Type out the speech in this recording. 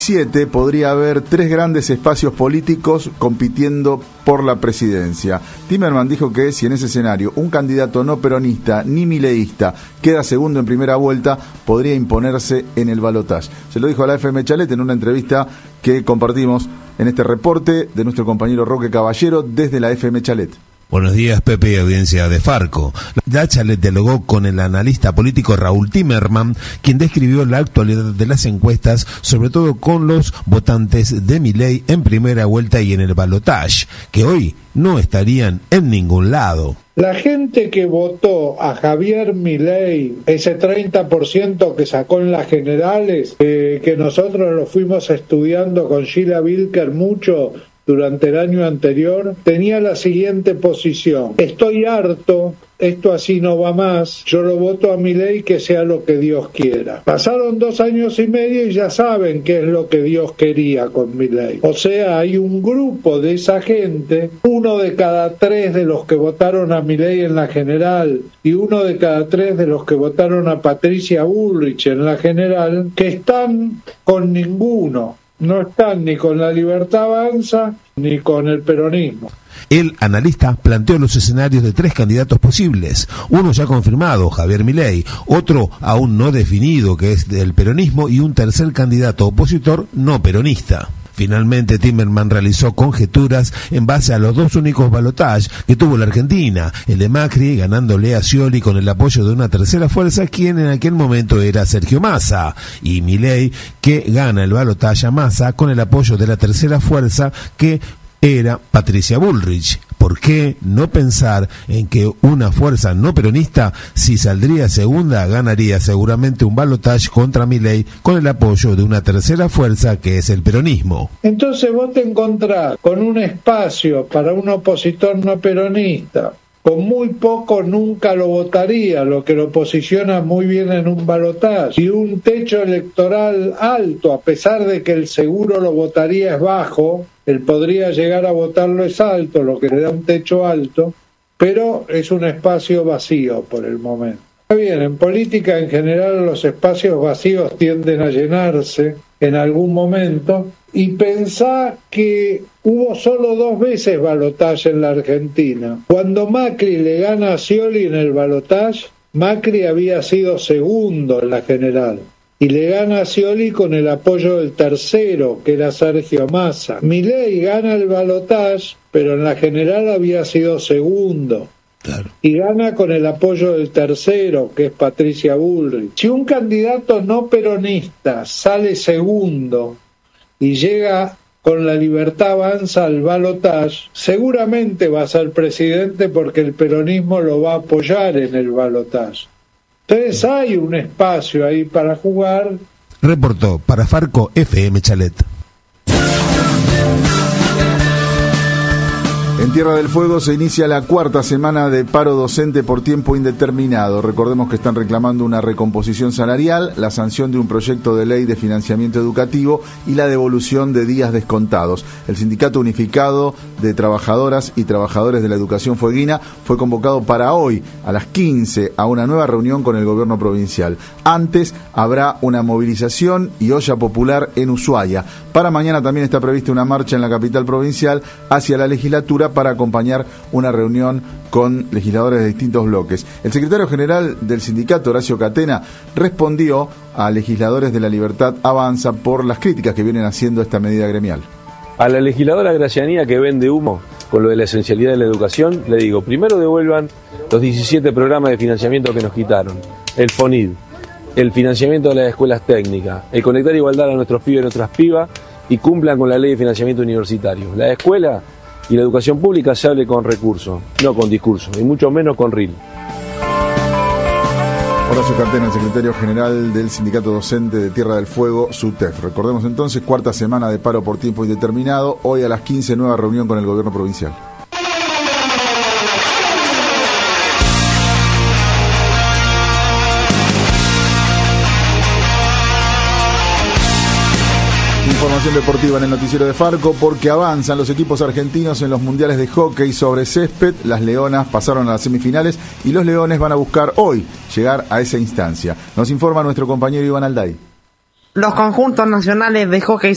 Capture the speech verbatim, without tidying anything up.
siete podría haber tres grandes espacios políticos compitiendo por la presidencia. Timerman dijo que si en ese escenario un candidato no peronista ni mileísta queda segundo en primera vuelta, podría imponerse en el balotaje. Se lo dijo a la F M Chalet en una entrevista que compartimos en este reporte de nuestro compañero Roque Caballero desde la F M Chalet. Buenos días, Pepe y audiencia de Farco. La Chalet dialogó con el analista político Raúl Timerman, quien describió la actualidad de las encuestas, sobre todo con los votantes de Milei en primera vuelta y en el balotaje, que hoy no estarían en ningún lado. La gente que votó a Javier Milei, ese treinta por ciento que sacó en las generales, eh, que nosotros lo fuimos estudiando con Sheila Wilker mucho durante el año anterior, tenía la siguiente posición: estoy harto, esto así no va más, yo lo voto a Milei, que sea lo que Dios quiera. Pasaron dos años y medio y ya saben qué es lo que Dios quería con Milei. O sea, hay un grupo de esa gente, uno de cada tres de los que votaron a Milei en la general y uno de cada tres de los que votaron a Patricia Bullrich en la general, que están con ninguno. No están ni con la Libertad Avanza ni con el peronismo. El analista planteó los escenarios de tres candidatos posibles, uno ya confirmado, Javier Milei, otro aún no definido, que es del peronismo, y un tercer candidato opositor no peronista. Finalmente, Timerman realizó conjeturas en base a los dos únicos balotajes que tuvo la Argentina, el de Macri ganándole a Scioli con el apoyo de una tercera fuerza, quien en aquel momento era Sergio Massa, y Milei, que gana el balotaje a Massa con el apoyo de la tercera fuerza, que era Patricia Bullrich. ¿Por qué no pensar en que una fuerza no peronista, si saldría segunda, ganaría seguramente un balotaje contra Milei con el apoyo de una tercera fuerza que es el peronismo? Entonces vos te encontrás con un espacio para un opositor no peronista, con muy poco nunca lo votaría, lo que lo posiciona muy bien en un balotaje, y un techo electoral alto, a pesar de que el seguro lo votaría es bajo, él podría llegar a votarlo es alto, lo que le da un techo alto, pero es un espacio vacío por el momento. Está bien, en política en general los espacios vacíos tienden a llenarse en algún momento, y pensá que hubo solo dos veces balotaje en la Argentina. Cuando Macri le gana a Scioli en el balotaje, Macri había sido segundo en la general, y le gana a Scioli con el apoyo del tercero, que era Sergio Massa. Milei gana el balotaje, pero en la general había sido segundo. Claro. Y gana con el apoyo del tercero, que es Patricia Bullrich. Si un candidato no peronista sale segundo y llega con la Libertad Avanza al balotaje, seguramente va a ser presidente porque el peronismo lo va a apoyar en el balotaje. Entonces hay un espacio ahí para jugar. Reportó para Farco F M Chalet. En Tierra del Fuego se inicia la cuarta semana de paro docente por tiempo indeterminado. Recordemos que están reclamando una recomposición salarial, la sanción de un proyecto de ley de financiamiento educativo y la devolución de días descontados. El Sindicato Unificado de Trabajadoras y Trabajadores de la Educación Fueguina fue convocado para hoy a las quince a una nueva reunión con el gobierno provincial. Antes habrá una movilización y olla popular en Ushuaia. Para mañana también está prevista una marcha en la capital provincial hacia la legislatura para acompañar una reunión con legisladores de distintos bloques. El secretario general del sindicato, Horacio Catena, respondió a legisladores de la Libertad Avanza por las críticas que vienen haciendo esta medida gremial. A la legisladora Gracianía, que vende humo con lo de la esencialidad de la educación, le digo, primero devuelvan los diecisiete programas de financiamiento que nos quitaron, el FONID, el financiamiento de las escuelas técnicas, el conectar igualdad a nuestros pibes y nuestras pibas, y cumplan con la ley de financiamiento universitario. La escuela y la educación pública se hable con recursos, no con discursos, y mucho menos con R I L. Horacio Catena, el secretario general del Sindicato Docente de Tierra del Fuego, SUTEF. Recordemos entonces, cuarta semana de paro por tiempo indeterminado, hoy a las quince nueva reunión con el gobierno provincial. Información deportiva en el noticiero de Farco, porque avanzan los equipos argentinos en los mundiales de hockey sobre césped. Las Leonas pasaron a las semifinales y los Leones van a buscar hoy llegar a esa instancia. Nos informa nuestro compañero Iván Alday. Los conjuntos nacionales de hockey